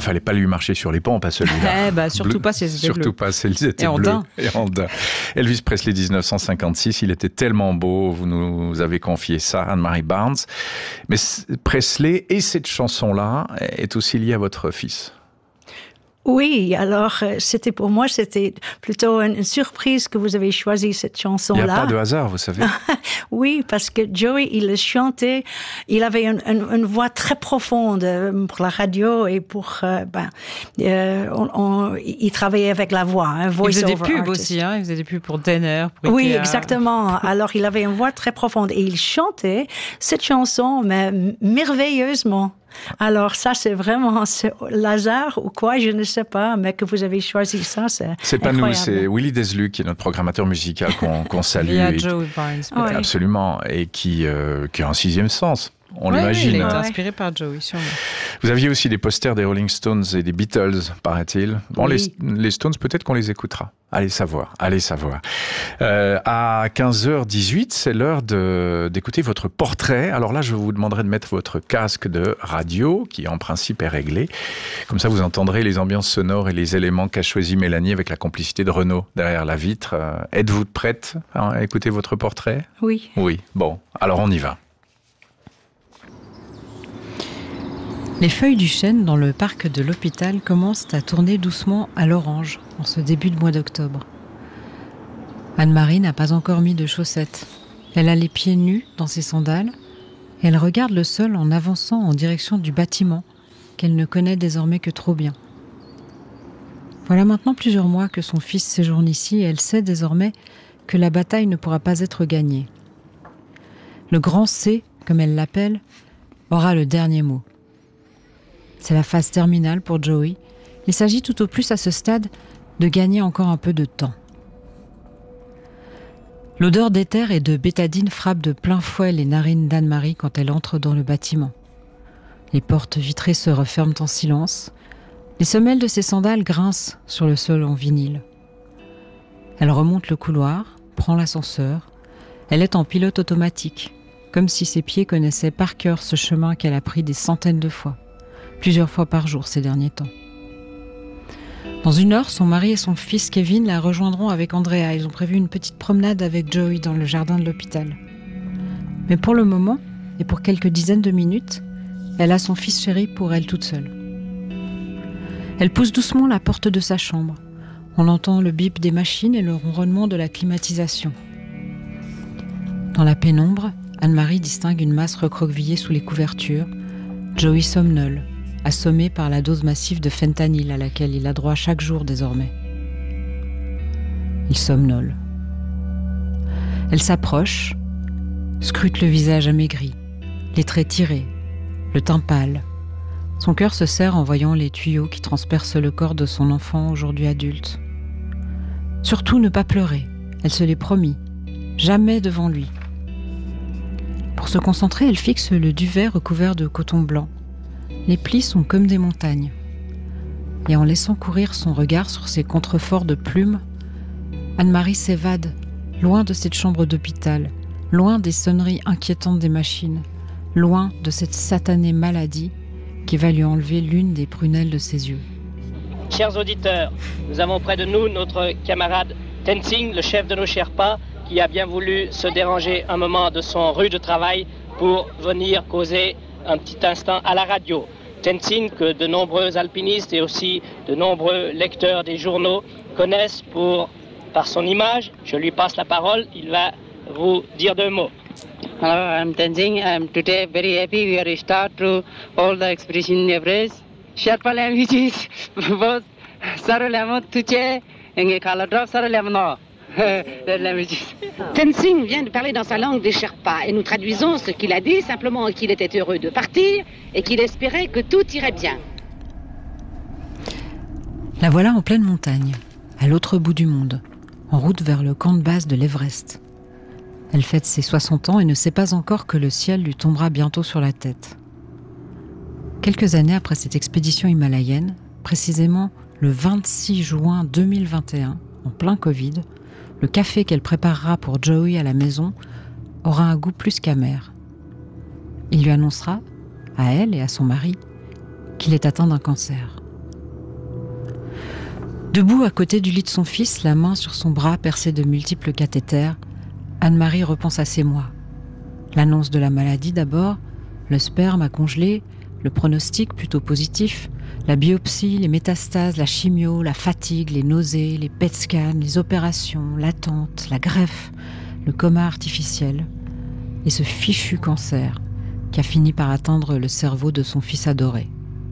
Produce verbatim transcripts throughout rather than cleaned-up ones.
Ah, fallait pas lui marcher sur les ponts, pas celui-là. Eh bah, surtout Bleu. pas si c'était Surtout bleu. pas si ils étaient Et en bleus. daim. Et en daim. Elvis Presley, dix-neuf cent cinquante-six, il était tellement beau, vous nous avez confié ça, Anne-Marie Barnes. Mais Presley et cette chanson-là est aussi liée à votre fils. Oui, alors c'était pour moi, c'était plutôt une surprise que vous avez choisi cette chanson-là. Il n'y a pas de hasard, vous savez. Oui, parce que Joey, il le chantait, il avait une, une, une voix très profonde pour la radio et pour, euh, ben, euh, on, on, il travaillait avec la voix, hein, voice Il faisait des over pubs artist. aussi, hein, il faisait des pubs pour Denner, pour Oui, Ikea. exactement. Alors, il avait une voix très profonde et il chantait cette chanson, mais merveilleusement. Alors ça, c'est vraiment c'est hasard ou quoi, je ne sais pas, mais que vous avez choisi ça, c'est C'est pas incroyable. nous, c'est Willy Desluc qui est notre programmateur musical qu'on, qu'on salue. Via et, Joey Barnes. Ouais. Absolument, et qui, euh, qui a un sixième sens. On Ouais, l'imagine. il est Ouais. inspiré par Joey, sûrement. Vous aviez aussi des posters des Rolling Stones et des Beatles, paraît-il. Bon, Oui. les, les Stones, peut-être qu'on les écoutera. Allez savoir, allez savoir. Euh, à quinze heures dix-huit, c'est l'heure de, d'écouter votre portrait. Alors là, je vous demanderai de mettre votre casque de radio, qui en principe est réglé. Comme ça, vous entendrez les ambiances sonores et les éléments qu'a choisi Mélanie avec la complicité de Renaud derrière la vitre. Euh, êtes-vous prête à écouter votre portrait ? Oui. Oui. Bon, alors on y va. Les feuilles du chêne dans le parc de l'hôpital commencent à tourner doucement à l'orange en ce début de mois d'octobre. Anne-Marie n'a pas encore mis de chaussettes. Elle a les pieds nus dans ses sandales et elle regarde le sol en avançant en direction du bâtiment qu'elle ne connaît désormais que trop bien. Voilà maintenant plusieurs mois que son fils séjourne ici et elle sait désormais que la bataille ne pourra pas être gagnée. Le grand C, comme elle l'appelle, aura le dernier mot. C'est la phase terminale pour Joey. Il s'agit tout au plus à ce stade de gagner encore un peu de temps. L'odeur d'éther et de bétadine frappe de plein fouet les narines d'Anne-Marie quand elle entre dans le bâtiment. Les portes vitrées se referment en silence. Les semelles de ses sandales grincent sur le sol en vinyle. Elle remonte le couloir, prend l'ascenseur. Elle est en pilote automatique, comme si ses pieds connaissaient par cœur ce chemin qu'elle a pris des centaines de fois. Plusieurs fois par jour ces derniers temps. Dans une heure, son mari et son fils Kevin la rejoindront avec Andrea. Ils ont prévu une petite promenade avec Joey dans le jardin de l'hôpital. Mais pour le moment, et pour quelques dizaines de minutes, elle a son fils chéri pour elle toute seule. Elle pousse doucement la porte de sa chambre. On entend le bip des machines et le ronronnement de la climatisation. Dans la pénombre, Anne-Marie distingue une masse recroquevillée sous les couvertures. Joey somnole, assommé par la dose massive de fentanyl à laquelle il a droit chaque jour désormais. Il somnole. Elle s'approche, scrute le visage amaigri, les traits tirés, le teint pâle. Son cœur se serre en voyant les tuyaux qui transpercent le corps de son enfant aujourd'hui adulte. Surtout ne pas pleurer, elle se l'est promis, jamais devant lui. Pour se concentrer, elle fixe le duvet recouvert de coton blanc. Les plis sont comme des montagnes. Et en laissant courir son regard sur ces contreforts de plumes, Anne-Marie s'évade, loin de cette chambre d'hôpital, loin des sonneries inquiétantes des machines, loin de cette satanée maladie qui va lui enlever l'une des prunelles de ses yeux. Chers auditeurs, nous avons près de nous notre camarade Tenzing, le chef de nos Sherpas, qui a bien voulu se déranger un moment de son rude travail pour venir causer un petit instant à la radio. Tenzing, que de nombreux alpinistes et aussi de nombreux lecteurs des journaux connaissent pour, par son image. Je lui passe la parole, il va vous dire deux mots. Hello, I'm Tenzing. I'm today very happy. We are start to all the expedition Everest. Sherpa languages, both Sarolamo Tuche, and Kaladrop Sarolamo. Tenzing vient de parler dans sa langue des Sherpas et nous traduisons ce qu'il a dit, simplement qu'il était heureux de partir et qu'il espérait que tout irait bien. La voilà en pleine montagne, à l'autre bout du monde, en route vers le camp de base de l'Everest. Elle fête ses soixante ans et ne sait pas encore que le ciel lui tombera bientôt sur la tête. Quelques années après cette expédition himalayenne, précisément le vingt-six juin deux mille vingt et un, en plein Covid, le café qu'elle préparera pour Joey à la maison aura un goût plus qu'amer. Il lui annoncera, à elle et à son mari, qu'il est atteint d'un cancer. Debout à côté du lit de son fils, la main sur son bras percé de multiples cathéters, Anne-Marie repense à ses mois. L'annonce de la maladie d'abord, le sperme à congeler, le pronostic plutôt positif, la biopsie, les métastases, la chimio, la fatigue, les nausées, les P E T scans, les opérations, l'attente, la greffe, le coma artificiel et ce fichu cancer qui a fini par atteindre le cerveau de son fils adoré.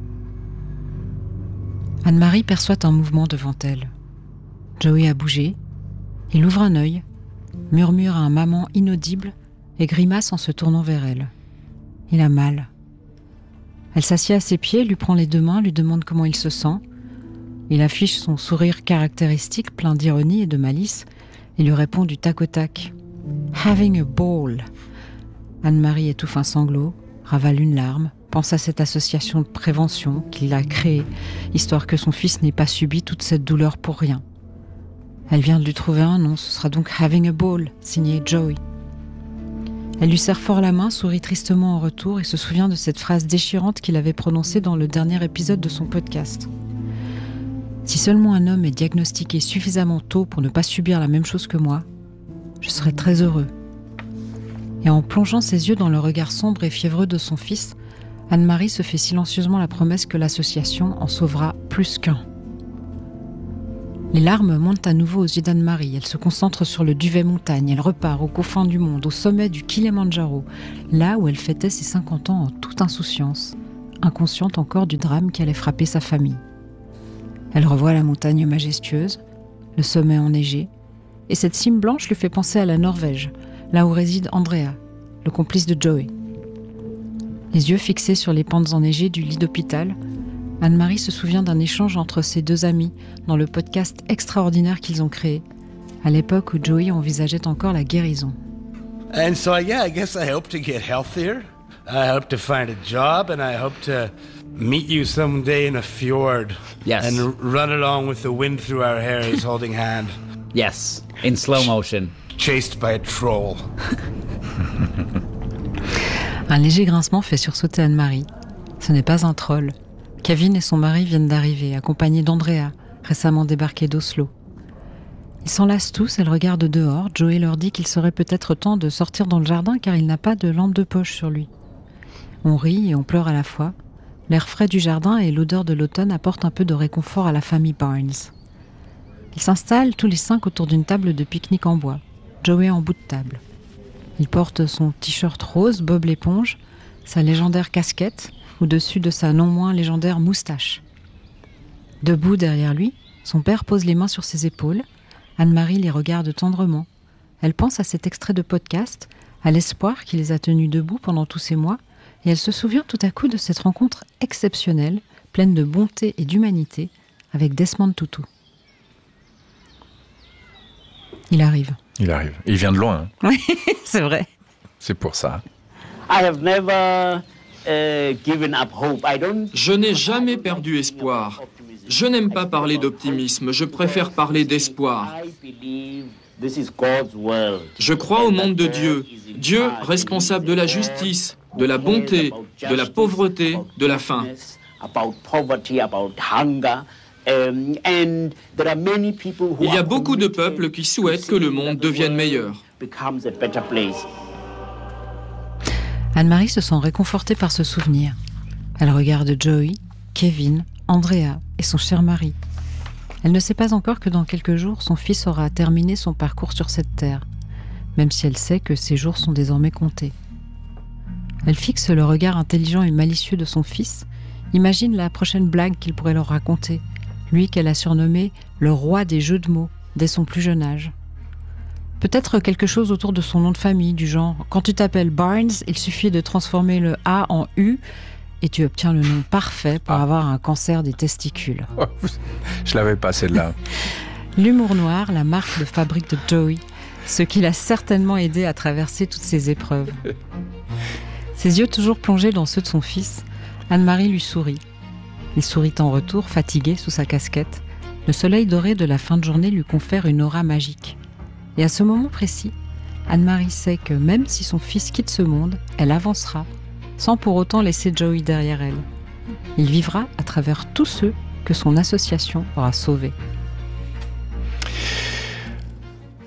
Anne-Marie perçoit un mouvement devant elle. Joey a bougé, il ouvre un œil, murmure un maman inaudible et grimace en se tournant vers elle. Il a mal. Elle s'assied à ses pieds, lui prend les deux mains, lui demande comment il se sent. Il affiche son sourire caractéristique, plein d'ironie et de malice, et lui répond du tac au tac. « Having a ball ». Anne-Marie étouffe un sanglot, ravale une larme, pense à cette association de prévention qu'il a créée, histoire que son fils n'ait pas subi toute cette douleur pour rien. Elle vient de lui trouver un nom, ce sera donc « Having a ball », signé Joey. Elle lui serre fort la main, sourit tristement en retour et se souvient de cette phrase déchirante qu'il avait prononcée dans le dernier épisode de son podcast. Si seulement un homme est diagnostiqué suffisamment tôt pour ne pas subir la même chose que moi, je serais très heureux. Et en plongeant ses yeux dans le regard sombre et fiévreux de son fils, Anne-Marie se fait silencieusement la promesse que l'association en sauvera plus qu'un. Les larmes montent à nouveau aux yeux d'Anne-Marie. Elle se concentre sur le duvet montagne. Elle repart aux confins du monde, au sommet du Kilimandjaro, là où elle fêtait ses cinquante ans en toute insouciance, inconsciente encore du drame qui allait frapper sa famille. Elle revoit la montagne majestueuse, le sommet enneigé, et cette cime blanche lui fait penser à la Norvège, là où réside Andrea, le complice de Joey. Les yeux fixés sur les pentes enneigées du lit d'hôpital, Anne-Marie se souvient d'un échange entre ses deux amis dans le podcast extraordinaire qu'ils ont créé, à l'époque où Joey envisageait encore la guérison. And so, yeah, I guess I hope to get healthier. I hope to find a job, and I hope to meet you someday in a fjord. Yes. And run along with the wind through our hairs, holding hand. Yes, in slow motion. Chased by a troll. Un léger grincement fait sursauter Anne-Marie. Ce n'est pas un troll. Kevin et son mari viennent d'arriver, accompagnés d'Andrea, récemment débarquée d'Oslo. Ils s'enlacent tous, elle regarde dehors. Joey leur dit qu'il serait peut-être temps de sortir dans le jardin car il n'a pas de lampe de poche sur lui. On rit et on pleure à la fois. L'air frais du jardin et l'odeur de l'automne apportent un peu de réconfort à la famille Barnes. Ils s'installent tous les cinq autour d'une table de pique-nique en bois. Joey en bout de table. Il porte son t-shirt rose, Bob l'éponge, sa légendaire casquette, au-dessus de sa non moins légendaire moustache. Debout derrière lui, son père pose les mains sur ses épaules. Anne-Marie les regarde tendrement. Elle pense à cet extrait de podcast, à l'espoir qui les a tenus debout pendant tous ces mois, et elle se souvient tout à coup de cette rencontre exceptionnelle, pleine de bonté et d'humanité, avec Desmond Tutu. Il arrive. Il arrive. Il vient de loin. Hein. Oui, c'est vrai. C'est pour ça. I have never uh, given up hope. I don't... Je n'ai jamais perdu espoir. Je n'aime pas parler d'optimisme, je préfère parler d'espoir. Je crois au monde de Dieu. Dieu responsable de la justice, de la bonté, de la pauvreté, de la faim. Il y a beaucoup de peuples qui souhaitent que le monde devienne meilleur. Anne-Marie se sent réconfortée par ce souvenir. Elle regarde Joey, Kevin, Andrea et son cher mari. Elle ne sait pas encore que dans quelques jours, son fils aura terminé son parcours sur cette terre, même si elle sait que ses jours sont désormais comptés. Elle fixe le regard intelligent et malicieux de son fils, imagine la prochaine blague qu'il pourrait leur raconter, lui qu'elle a surnommé le roi des jeux de mots dès son plus jeune âge. Peut-être quelque chose autour de son nom de famille, du genre « Quand tu t'appelles Barnes, il suffit de transformer le A en U et tu obtiens le nom parfait pour ah. avoir un cancer des testicules. » Je l'avais pas celle-là. L'humour noir, la marque de fabrique de Joey, ce qui l'a certainement aidé à traverser toutes ces épreuves. Ses yeux toujours plongés dans ceux de son fils, Anne-Marie lui sourit. Il sourit en retour, fatigué sous sa casquette. Le soleil doré de la fin de journée lui confère une aura magique. Et à ce moment précis, Anne-Marie sait que même si son fils quitte ce monde, elle avancera, sans pour autant laisser Joey derrière elle. Il vivra à travers tous ceux que son association aura sauvés.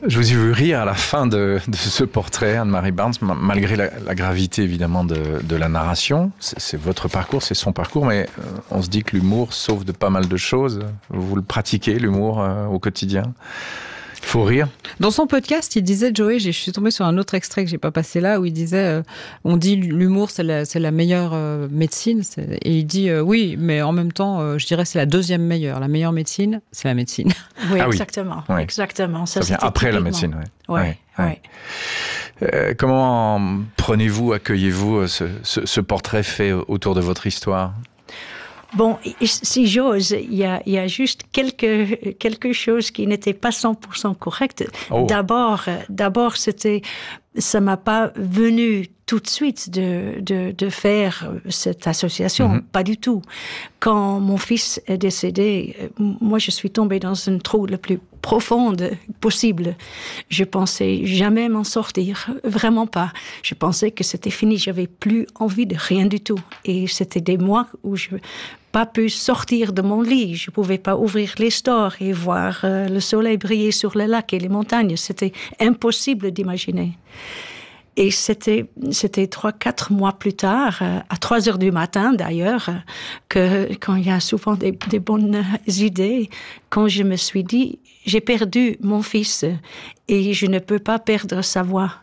Je vous ai vu rire à la fin de, de ce portrait, Anne-Marie Barnes, malgré la, la gravité évidemment de, de la narration. C'est, c'est votre parcours, c'est son parcours, mais on se dit que l'humour sauve de pas mal de choses. Vous le pratiquez, l'humour, euh, au quotidien? Il faut rire. Dans son podcast, il disait, Joey, je suis tombée sur un autre extrait que j'ai pas passé là, où il disait, euh, on dit l'humour c'est la, c'est la meilleure euh, médecine, c'est, et il dit, euh, oui, mais en même temps, euh, je dirais c'est la deuxième meilleure. La meilleure médecine, c'est la médecine. Oui, ah exactement, oui. exactement. Ça, Ça vient après typiquement. La médecine, oui. Oui, ouais, oui. Ouais. Euh, comment prenez-vous, accueillez-vous ce, ce, ce portrait fait autour de votre histoire? Bon, si j'ose, il y a, il y a juste quelque, quelque chose qui n'était pas cent pour cent correct. Oh. D'abord, d'abord, c'était, ça m'a pas venu tout de suite de, de, de faire cette association. Mm-hmm. Pas du tout. Quand mon fils est décédé, moi, je suis tombée dans une trou le plus profonde possible. Je pensais jamais m'en sortir. Vraiment pas. Je pensais que c'était fini. J'avais plus envie de rien du tout. Et c'était des mois où je pas pu sortir de mon lit. Je pouvais pas ouvrir les stores et voir euh, le soleil briller sur les lacs et les montagnes. C'était impossible d'imaginer. Et c'était, c'était trois, quatre mois plus tard, euh, à trois heures du matin d'ailleurs, euh, que quand il y a souvent des, des bonnes idées, quand je me suis dit, j'ai perdu mon fils et je ne peux pas perdre sa voix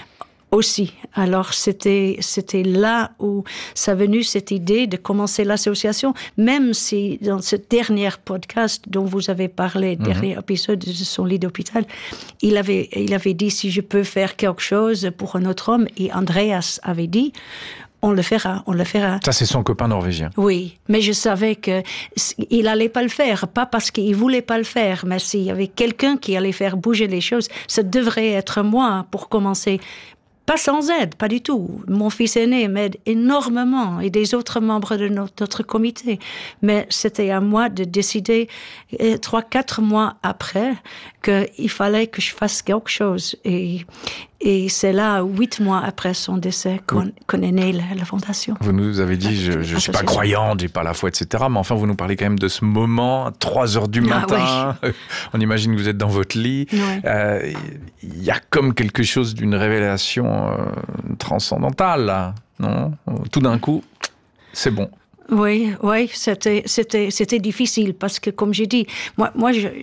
aussi. Alors, c'était, c'était là où ça venu cette idée de commencer l'association, même si dans ce dernier podcast dont vous avez parlé, mm-hmm. dernier épisode de son lit d'hôpital, il avait, il avait dit si je peux faire quelque chose pour un autre homme, et Andreas avait dit, on le fera, on le fera. Ça, c'est son copain norvégien. Oui, mais je savais que il allait pas le faire, pas parce qu'il voulait pas le faire, mais s'il y avait quelqu'un qui allait faire bouger les choses, ça devrait être moi pour commencer. Pas sans aide, pas du tout. Mon fils aîné m'aide énormément et des autres membres de notre, notre comité. Mais c'était à moi de décider trois, quatre mois après qu'il fallait que je fasse quelque chose. Et, et c'est là, huit mois après son décès, qu'on, qu'on est né la, la fondation. Vous nous avez dit, je ne suis pas croyante, j'ai pas la foi, et cetera. Mais enfin, vous nous parlez quand même de ce moment, à trois heures du matin. Ah, oui. On imagine que vous êtes dans votre lit. Il oui. euh, y a comme quelque chose d'une révélation euh, transcendantale, là, non? Tout d'un coup, c'est bon. Oui, oui, c'était, c'était, c'était difficile parce que, comme j'ai dit, moi, moi, je,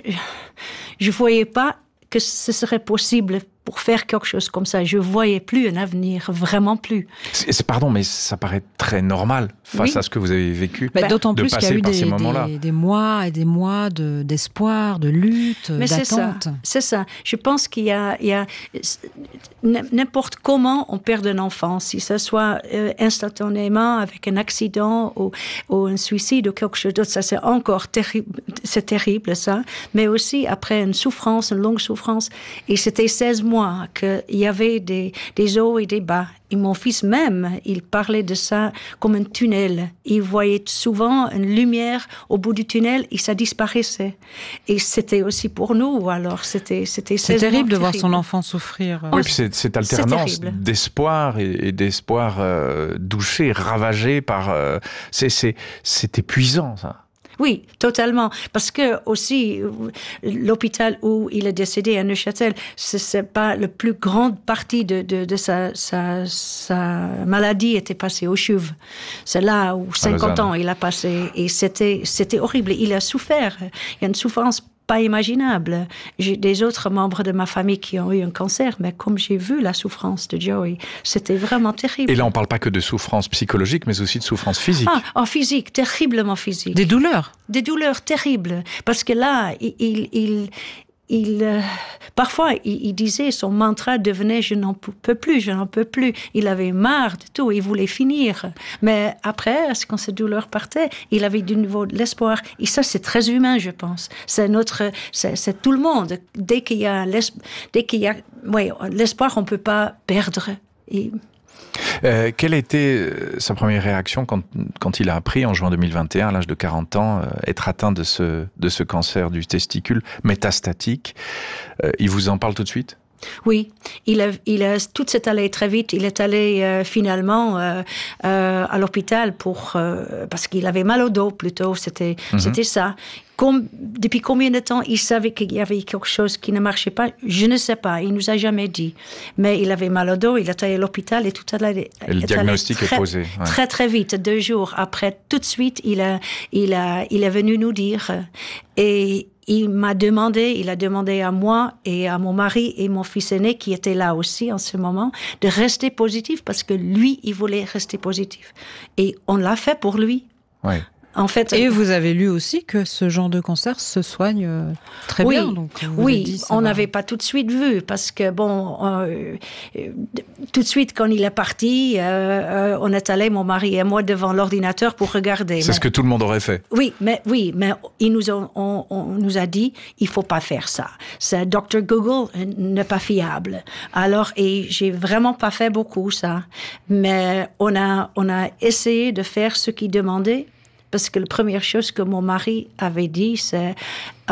je voyais pas que ce serait possible pour faire quelque chose comme ça. Je voyais plus un avenir, vraiment plus. C'est, c'est, pardon, mais ça paraît très normal face oui. à ce que vous avez vécu, bah, d'autant de plus passer qu'il y a eu par des, ces moments-là. Des, des mois et des mois de, d'espoir, de lutte, mais d'attente. C'est ça, c'est ça. Je pense qu'il y a, il y a n'importe comment on perd un enfant, si ce soit euh, instantanément avec un accident ou, ou un suicide ou quelque chose d'autre, ça c'est encore terrible, c'est terrible ça. Mais aussi après une souffrance, une longue souffrance, et c'était seize mois qu'il y avait des, des hauts et des bas. Et mon fils même, il parlait de ça comme un tunnel. Il voyait souvent une lumière au bout du tunnel et ça disparaissait. Et c'était aussi pour nous. Alors, c'était, c'était c'est terrible de voir son enfant souffrir. Oui, puis c'est cette alternance d'espoir et, et d'espoir euh, douché, ravagé par... Euh, c'est, c'est, c'est épuisant, ça. Oui, totalement. Parce que aussi, l'hôpital où il est décédé à Neuchâtel, ce n'est pas la plus grande partie de, de, de sa, sa, sa maladie était passée au C H U V. C'est là où cinquante ans il a passé. Et c'était, c'était horrible. Il a souffert. Il y a une souffrance pas imaginable. J'ai des autres membres de ma famille qui ont eu un cancer, mais comme j'ai vu la souffrance de Joey, c'était vraiment terrible. Et là, on ne parle pas que de souffrance psychologique, mais aussi de souffrance physique. Ah, en physique, terriblement physique. Des douleurs. Des douleurs terribles. Parce que là, il... il, il Il, euh, parfois, il, il disait, son mantra devenait « je n'en peux plus, je n'en peux plus ». Il avait marre de tout, il voulait finir. Mais après, quand cette douleur partait, il avait de nouveau de l'espoir. Et ça, c'est très humain, je pense. C'est notre, c'est, c'est tout le monde. Dès qu'il y a, dès qu'il y a, ouais, l'espoir, on ne peut pas perdre. Et... Euh, quelle était sa première réaction quand, quand il a appris en juin deux mille vingt et un, à l'âge de quarante ans, euh, être atteint de ce, de ce cancer du testicule métastatique? euh, Il vous en parle tout de suite? Oui, il a, il a, tout s'est allé très vite. Il est allé euh, finalement euh, euh, à l'hôpital pour euh, parce qu'il avait mal au dos plutôt. C'était, mm-hmm. c'était ça. Comme, depuis combien de temps il savait qu'il y avait quelque chose qui ne marchait pas? Je ne sais pas. Il nous a jamais dit. Mais il avait mal au dos. Il est allé à l'hôpital et tout ça. Et le diagnostic très, est posé. Ouais. Très très vite, deux jours après, tout de suite, il a, il a, il est venu nous dire et il m'a demandé, il a demandé à moi et à mon mari et mon fils aîné qui était là aussi en ce moment de rester positif parce que lui, il voulait rester positif. Et on l'a fait pour lui. Ouais. En fait, et vous avez lu aussi que ce genre de cancer se soigne très oui, bien. Donc oui, dit, on va... n'avait pas tout de suite vu parce que bon, euh, tout de suite quand il est parti, euh, euh, on est allé, mon mari et moi, devant l'ordinateur pour regarder. C'est mais... ce que tout le monde aurait fait. Oui, mais oui, mais il nous a, on, on nous a dit, il faut pas faire ça. C'est docteur Google n'est pas fiable. Alors, et j'ai vraiment pas fait beaucoup ça, mais on a, on a essayé de faire ce qu'il demandait. Parce que la première chose que mon mari avait dit, c'est euh,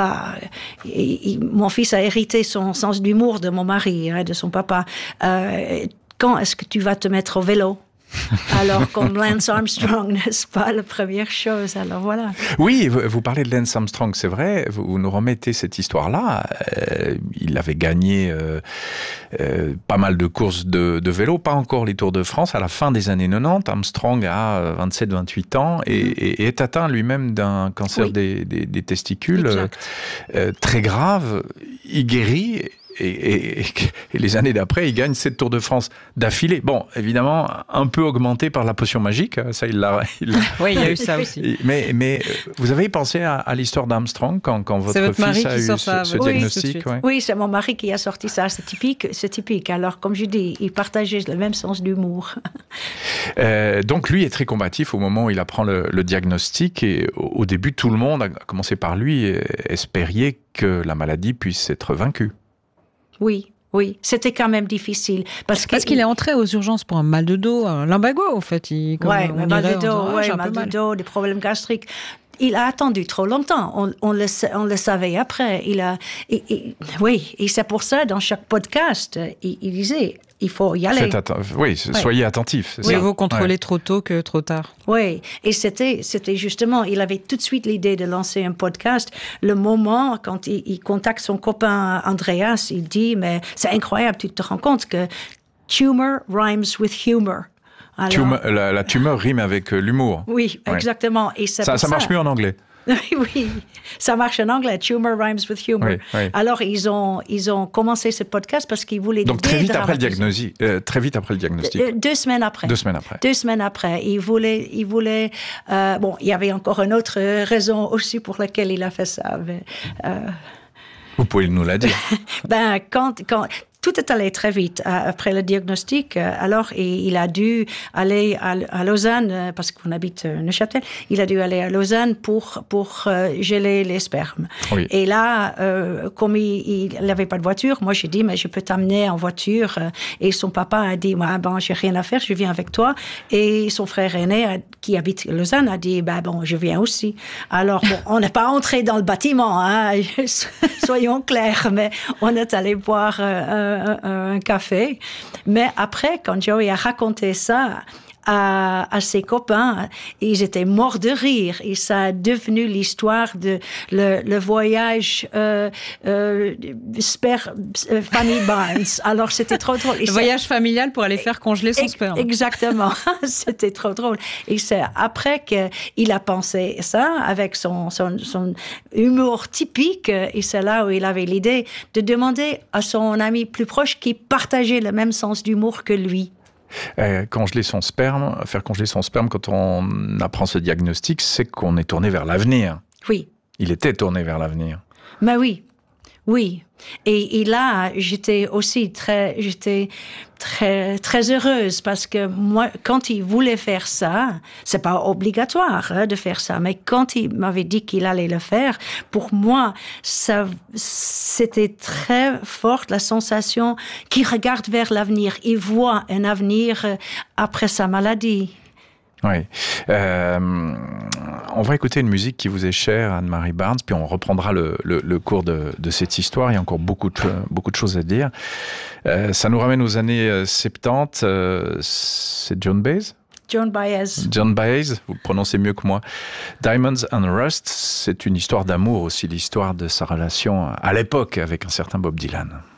il, il, mon fils a hérité son sens d'humour de mon mari, hein, de son papa. Euh, quand est-ce que tu vas te mettre au vélo? Alors, comme Lance Armstrong, n'est-ce pas, la première chose? Alors, voilà. Oui, vous, vous parlez de Lance Armstrong, c'est vrai, vous, vous nous remettez cette histoire-là. Euh, il avait gagné euh, euh, pas mal de courses de, de vélo, pas encore les Tours de France. À la fin des années quatre-vingt-dix, Armstrong a vingt-sept vingt-huit ans et, mm-hmm. et, et est atteint lui-même d'un cancer oui. des, des, des testicules euh, très grave. Il guérit. Et, et, et les années d'après, il gagne sept Tours de France d'affilée. Bon, évidemment, un peu augmenté par la potion magique. Ça, il l'a. Il l'a... Oui, il y a eu ça aussi. Mais, mais vous avez pensé à, à l'histoire d'Armstrong quand, quand votre, votre fils a eu ce, ça, ce oui, diagnostic? Oui, oui, c'est mon mari qui a sorti ça. C'est typique. C'est typique. Alors, comme je dis, il partageait le même sens d'humour. Euh, donc, lui est très combatif au moment où il apprend le, le diagnostic. Et au, au début, tout le monde, à commencer par lui, espérait que la maladie puisse être vaincue. Oui, oui, c'était quand même difficile. Parce, parce qu'il est entré aux urgences pour un mal de dos, un lumbago, en fait. Oui, un mal de dos, disant, ouais, ah, mal de dos, des problèmes gastriques. Il a attendu trop longtemps. On, on, le, on le savait après. Il a, et, et, oui, et c'est pour ça, dans chaque podcast, il, il disait... Il faut y aller. Atten- oui, ouais. Soyez attentifs. Mieux vaut contrôler ouais. trop tôt que trop tard. Oui, et c'était, c'était justement, il avait tout de suite l'idée de lancer un podcast. Le moment, quand il, il contacte son copain Andreas, il dit, mais c'est incroyable, tu te rends compte que tumor rhymes with humor. Alors, tumeur, la, la tumeur rime avec l'humour. Oui, ouais. exactement. Et c'est ça, ça marche ça. mieux en anglais. Oui, ça marche en anglais. Tumor rhymes with humor. Oui, oui. Alors, ils ont, ils ont commencé ce podcast parce qu'ils voulaient... Donc, très vite après le diagnostic. Euh, très vite après le diagnostic. De, deux semaines après. Deux semaines après. Deux semaines après. Ils voulaient... Ils voulaient euh, bon, il y avait encore une autre raison aussi pour laquelle il a fait ça. Mais, euh... Vous pouvez nous la dire. ben, quand... quand tout est allé très vite après le diagnostic. Alors, il a dû aller à Lausanne, parce qu'on habite Neuchâtel, il a dû aller à Lausanne pour, pour geler les spermes. Oui. Et là, euh, comme il n'avait pas de voiture, moi j'ai dit, mais je peux t'amener en voiture. Et son papa a dit, bah, bon, j'ai rien à faire, je viens avec toi. Et son frère aîné, qui habite Lausanne, a dit, bah, bon, je viens aussi. Alors, bon, on n'est pas entré dans le bâtiment, hein, soyons clairs, mais on est allé boire euh, Un, un café. Mais après, quand Joey a raconté ça à, à ses copains, ils étaient morts de rire. Et ça a devenu l'histoire de le, le voyage euh, euh, sper, euh, famille Barnes. Alors, c'était trop drôle. Et le voyage familial pour aller faire congeler son sperme. Exactement. C'était trop drôle. Et c'est après qu'il a pensé ça, avec son, son, son humour typique, et c'est là où il avait l'idée de demander à son ami plus proche qui partageait le même sens d'humour que lui. Euh, congeler son sperme, faire congeler son sperme quand on apprend ce diagnostic, c'est qu'on est tourné vers l'avenir. Oui. Il était tourné vers l'avenir. Mais oui, oui. Et, et là, j'étais aussi très, j'étais très, très heureuse parce que moi, quand il voulait faire ça, c'est pas obligatoire hein, de faire ça, mais quand il m'avait dit qu'il allait le faire, pour moi, ça, c'était très fort la sensation qu'il regarde vers l'avenir, il voit un avenir après sa maladie. Oui. Euh, on va écouter une musique qui vous est chère, Anne-Marie Barnes, puis on reprendra le, le, le cours de, de cette histoire. Il y a encore beaucoup de, beaucoup de choses à dire. Euh, ça nous ramène aux années soixante-dix. Euh, c'est Joan Baez ? Joan Baez. Joan Baez, vous le prononcez mieux que moi. Diamonds and Rust, c'est une histoire d'amour aussi, l'histoire de sa relation à l'époque avec un certain Bob Dylan.